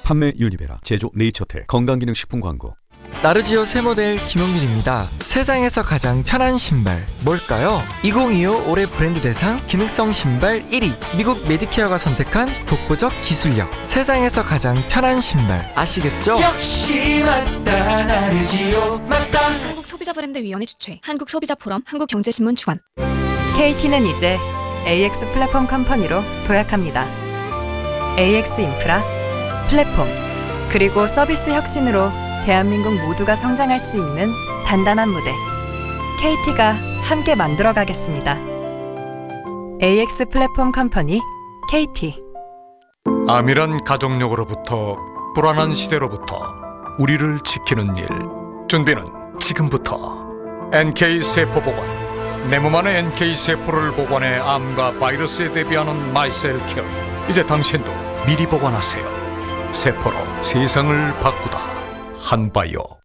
판매 유니베라, 제조 네이처텔, 건강기능식품 광고. 나르지오 새 모델 김용민입니다. 세상에서 가장 편한 신발 뭘까요? 2025 올해 브랜드 대상 기능성 신발 1위, 미국 메디케어가 선택한 독보적 기술력. 세상에서 가장 편한 신발 아시겠죠? 역시 맞다, 나르지오 맞다. 한국소비자브랜드위원회 주최, 한국소비자포럼, 한국경제신문 주관. KT는 이제 AX 플랫폼 컴퍼니로 도약합니다. AX 인프라, 플랫폼, 그리고 서비스 혁신으로 대한민국 모두가 성장할 수 있는 단단한 무대, KT가 함께 만들어가겠습니다. AX 플랫폼 컴퍼니 KT. 암이란 가족력으로부터 불안한 시대로부터 우리를 지키는 일, 준비는 지금부터. NK세포보건, 내 몸 안에 NK세포를 보관해 암과 바이러스에 대비하는 마이셀케어. 이제 당신도 미리 보관하세요. 세포로 세상을 바꾸다. 한바이오.